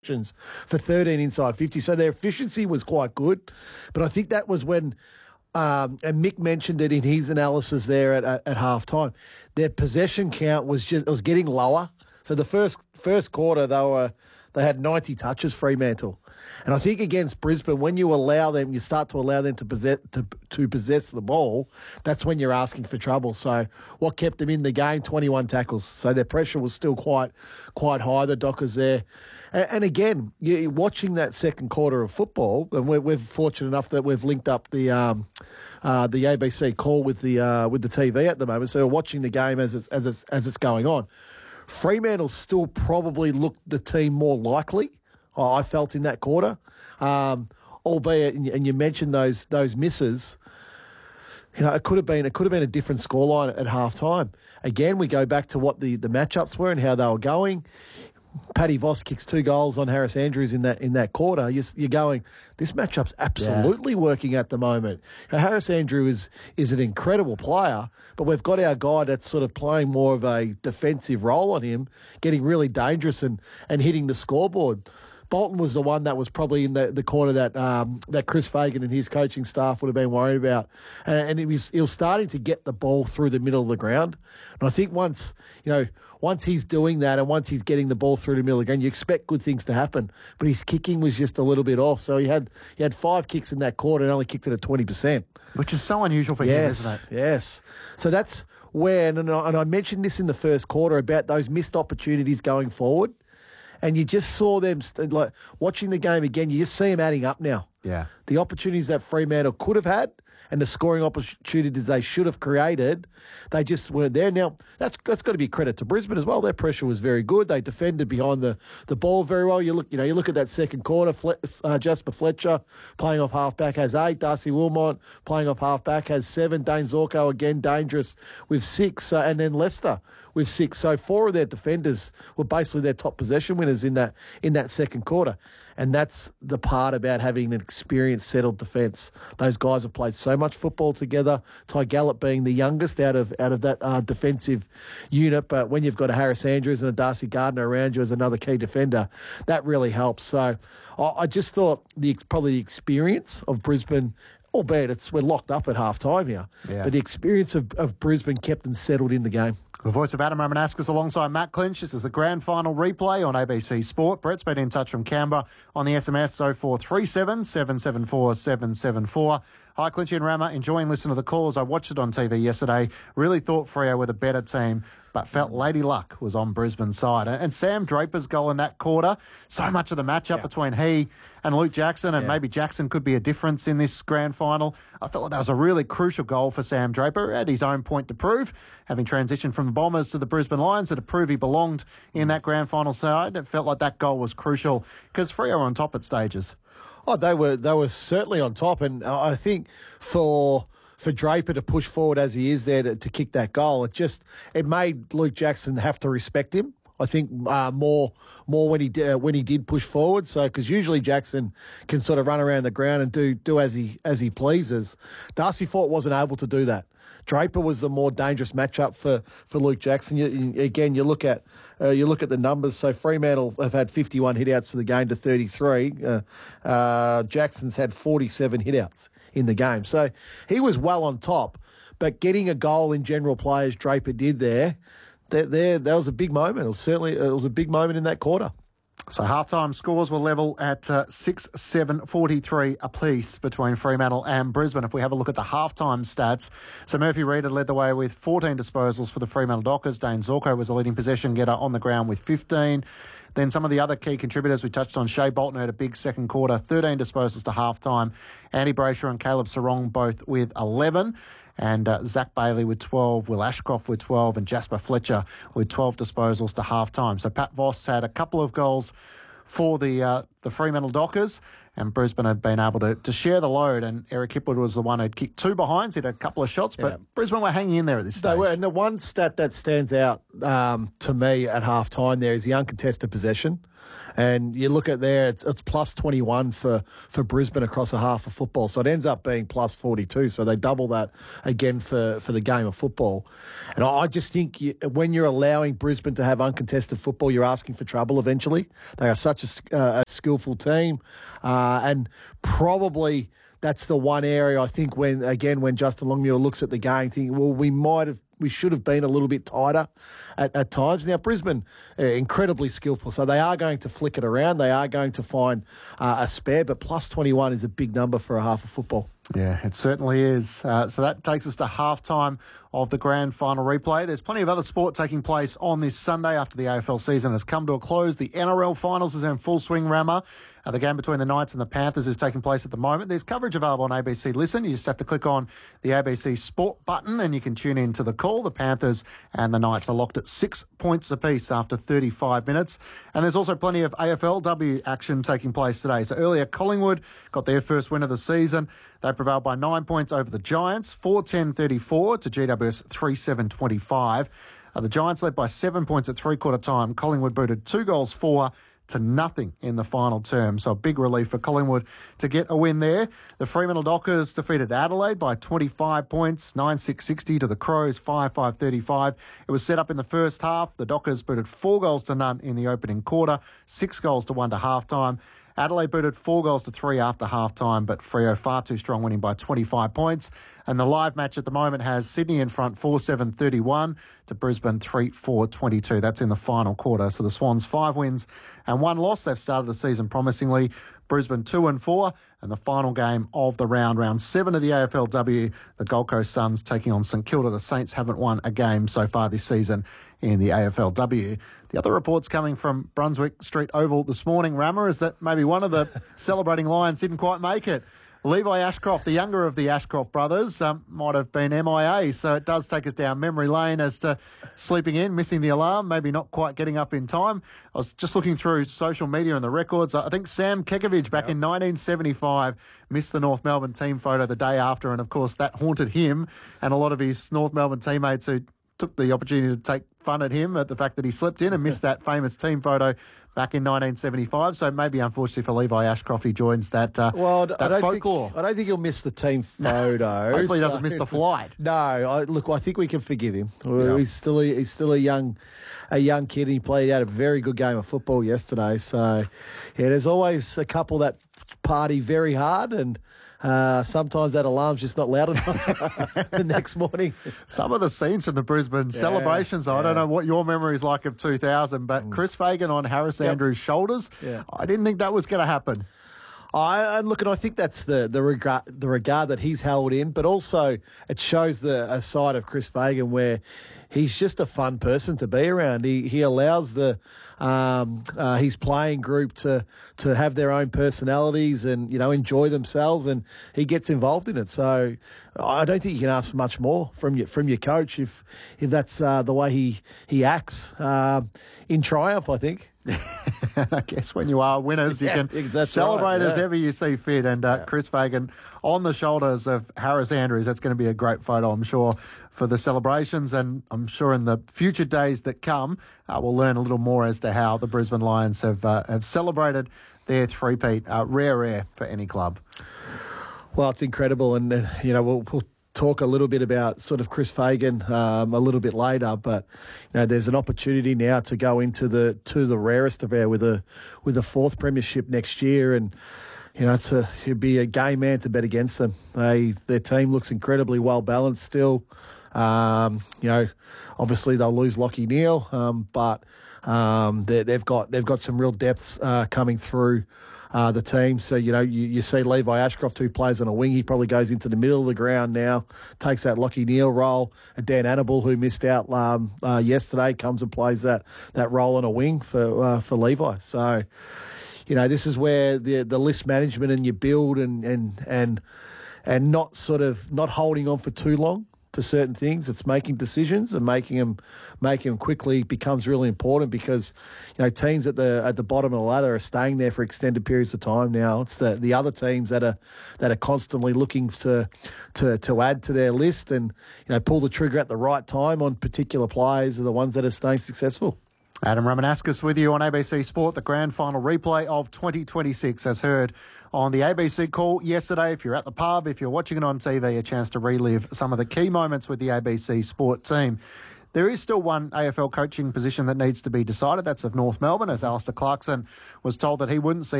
for 13 inside 50. So their efficiency was quite good. But I think that was when, and Mick mentioned it in his analysis there at halftime, their possession count was getting lower. So the first quarter, they had 90 touches, Fremantle. And I think against Brisbane, when you start to allow them to possess the ball, that's when you're asking for trouble. So what kept them in the game? 21 tackles. So their pressure was still quite high, the Dockers there. And again, you're watching that second quarter of football, and we're fortunate enough that we've linked up the ABC call with the TV at the moment. So we're watching the game as it's going on. Fremantle still probably looked the team more likely, I felt, in that quarter, albeit, and you mentioned those misses. You know, it could have been a different scoreline at halftime. Again, we go back to what the matchups were and how they were going. Paddy Voss kicks 2 goals on Harris Andrews in that quarter. You're going, this matchup's absolutely working at the moment. Now, Harris Andrews is an incredible player, but we've got our guy that's sort of playing more of a defensive role on him, getting really dangerous and hitting the scoreboard. Bolton was the one that was probably in the corner that Chris Fagan and his coaching staff would have been worried about. And he was starting to get the ball through the middle of the ground. And I think once he's doing that and once he's getting the ball through the middle of the ground, you expect good things to happen. But his kicking was just a little bit off. So he had 5 kicks in that quarter and only kicked it at 20%. Which is so unusual for him, isn't it? Yes. So that's when, and I mentioned this in the first quarter about those missed opportunities going forward. And you just saw them, like watching the game again, you just see them adding up now. Yeah. The opportunities that Fremantle could have had and the scoring opportunities they should have created, they just weren't there. Now, that's got to be credit to Brisbane as well. Their pressure was very good. They defended behind the ball very well. You look at that second quarter, Jasper Fletcher playing off halfback has 8, Darcy Wilmot playing off halfback has 7, Dane Zorko again dangerous with 6, and then Leicester with 6. So 4 of their defenders were basically their top possession winners in that second quarter. And that's the part about having an experienced, settled defence. Those guys have played so much football together. Ty Gallup being the youngest out of that defensive unit. But when you've got a Harris Andrews and a Darcy Gardner around you as another key defender, that really helps. So I just thought probably the experience of Brisbane, albeit we're locked up at half time here, but the experience of Brisbane kept them settled in the game. The voice of Adam Romanascus alongside Matt Clinch. This is the grand final replay on ABC Sport. Brett's been in touch from Canberra on the SMS 0437 774 774. Hi, Clinchy and Rama. Enjoying listening to the calls. I watched it on TV yesterday. Really thought Freo were the better team, but felt Lady Luck was on Brisbane's side. And Sam Draper's goal in that quarter, so much of the matchup between he and Luke Jackson, and maybe Jackson could be a difference in this grand final. I felt like that was a really crucial goal for Sam Draper at his own point to prove, having transitioned from the Bombers to the Brisbane Lions, to prove he belonged in that grand final side. It felt like that goal was crucial because Freo were on top at stages. Oh, they were certainly on top, and I think for Draper to push forward as he is there to kick that goal, it made Luke Jackson have to respect him. I think more when he did push forward. So because usually Jackson can sort of run around the ground and do as he pleases. Darcy Fort wasn't able to do that. Draper was the more dangerous matchup for Luke Jackson. You look at the numbers. So Fremantle have had 51 hitouts for the game to 33. Jackson's had 47 hitouts in the game. So he was well on top. But getting a goal in general play as Draper did there, that was a big moment. It was a big moment in that quarter. So halftime scores were level at 6-7-43 apiece between Fremantle and Brisbane. If we have a look at the halftime stats, so Murphy Reid led the way with 14 disposals for the Fremantle Dockers. Dane Zorko was the leading possession getter on the ground with 15. Then some of the other key contributors we touched on, Shea Bolton had a big second quarter, 13 disposals to halftime. Andy Brayshaw and Caleb Sarong both with 11. And Zach Bailey with 12, Will Ashcroft with 12, and Jasper Fletcher with 12 disposals to halftime. So Pat Voss had a couple of goals for the the Fremantle Dockers, and Brisbane had been able to share the load, and Eric Hipwood was the one who'd kicked 2 behinds, hit a couple of shots, but Brisbane were hanging in there at this stage. They were, and the one stat that stands out to me at half-time there is the uncontested possession. And you look at there, it's plus 21 for Brisbane across a half of football. So it ends up being plus 42. So they double that again for the game of football. And I just think when you're allowing Brisbane to have uncontested football, you're asking for trouble eventually. They are such a skillful team. And probably that's the one area I think when Justin Longmuir looks at the game, thinking, well, we should have been a little bit tighter at times. Now, Brisbane, incredibly skillful, so they are going to flick it around. They are going to find a spare, but plus 21 is a big number for a half of football. Yeah, it certainly is. So that takes us to halftime of the grand final replay. There's plenty of other sport taking place on this Sunday after the AFL season has come to a close. The NRL finals is in full swing, Rammer. The game between the Knights and the Panthers is taking place at the moment. There's coverage available on ABC Listen. You just have to click on the ABC Sport button and you can tune in to the call. The Panthers and the Knights are locked at 6 points apiece after 35 minutes. And there's also plenty of AFLW action taking place today. So earlier, Collingwood got their first win of the season. They prevailed by 9 points over the Giants, 4-10-34 to GWS 3-7-25. The Giants led by 7 points at three-quarter time. Collingwood booted 2-4 to nothing in the final term. So a big relief for Collingwood to get a win there. The Fremantle Dockers defeated Adelaide by 25 points, 9-6-60 to the Crows, 5-5-35. It was set up in the first half. The Dockers booted 4-0 in the opening quarter, 6-1 to halftime. Adelaide booted 4-3 after halftime, but Freo far too strong, winning by 25 points. And the live match at the moment has Sydney in front 4-7-31 to Brisbane 3-4-22. That's in the final quarter. So the Swans 5 wins and 1 loss. They've started the season promisingly. Brisbane 2-4, and the final game of the round 7 of the AFLW, the Gold Coast Suns taking on St Kilda. The Saints haven't won a game so far this season in the AFLW. The other reports coming from Brunswick Street Oval this morning, Rammer, is that maybe one of the celebrating Lions didn't quite make it. Levi Ashcroft, the younger of the Ashcroft brothers, might have been MIA, so it does take us down memory lane as to sleeping in, missing the alarm, maybe not quite getting up in time. I was just looking through social media and the records. I think Sam Kekovich back in 1975 missed the North Melbourne team photo the day after, and of course that haunted him and a lot of his North Melbourne teammates who took the opportunity to take fun at him at the fact that he slept in and missed that famous team photo back in 1975. So maybe, unfortunately for Levi Ashcroft, he joins that, folklore. I don't think he'll miss the team photo. Hopefully he doesn't miss the flight. No, I think we can forgive him. Yeah. He's still a young kid. He played out a very good game of football yesterday. So, yeah, there's always a couple that party very hard and sometimes that alarm's just not loud enough the next morning. Some of the scenes from the Brisbane celebrations, I don't know what your memory is like of 2000, but Chris Fagan on Harris Andrews' shoulders, I didn't think that was going to happen. I think that's the regard that he's held in, but also it shows a side of Chris Fagan where he's just a fun person to be around. He allows his playing group to have their own personalities and enjoy themselves, and he gets involved in it. So I don't think you can ask for much more from your coach if that's the way he acts in triumph, I think. I guess when you are winners, you can celebrate as ever you see fit. And Chris Fagan on the shoulders of Harris Andrews, that's going to be a great photo, I'm sure, for the celebrations. And I'm sure in the future days that come, we'll learn a little more as to how the Brisbane Lions have celebrated their three-peat. Rare for any club. Well, it's incredible. And, we'll talk a little bit about sort of Chris Fagan a little bit later, but there's an opportunity now to go into the rarest of air with a fourth premiership next year, and it'd be a game man to bet against them. Their team looks incredibly well balanced still. Obviously they'll lose Lachie Neale, but they've got some real depths coming through the team. So, you see Levi Ashcroft, who plays on a wing. He probably goes into the middle of the ground now, takes that Lachie Neale role. And Dan Annable, who missed out yesterday, comes and plays that role on a wing for Levi. So, this is where the list management and your build and not holding on for too long. to certain things. It's making decisions and making them quickly becomes really important because teams at the bottom of the ladder are staying there for extended periods of time now. It's the other teams that are constantly looking to add to their list and pull the trigger at the right time on particular players are the ones that are staying successful. Adam Ramanauskas with you on ABC Sport. The grand final replay of 2026 as heard on the ABC call yesterday. If you're at the pub, if you're watching it on TV, a chance to relive some of the key moments with the ABC Sport team. There is still one AFL coaching position that needs to be decided. That's of North Melbourne, as Alistair Clarkson was told that he wouldn't see